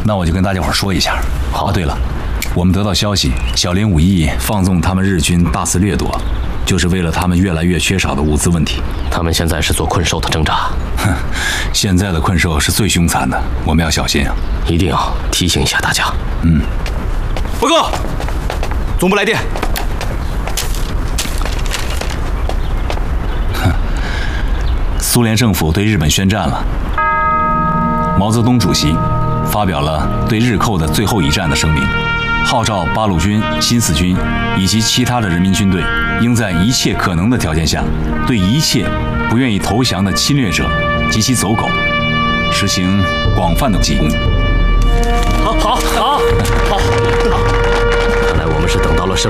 那我就跟大家伙说一下。 好。 对了，我们得到消息，小林武义放纵他们日军大肆掠夺，就是为了他们越来越缺少的物资问题。 他们现在是做困兽的挣扎。 哼，现在的困兽是最凶残的，我们要小心啊！ 一定要提醒一下大家。 报告，总部来电。 苏联政府对日本宣战了。毛泽东主席发表了对日寇的最后一战的声明，号召八路军、新四军以及其他的人民军队，应在一切可能的条件下，对一切不愿意投降的侵略者及其走狗，实行广泛的进攻。 好。看来我们是等到了胜利。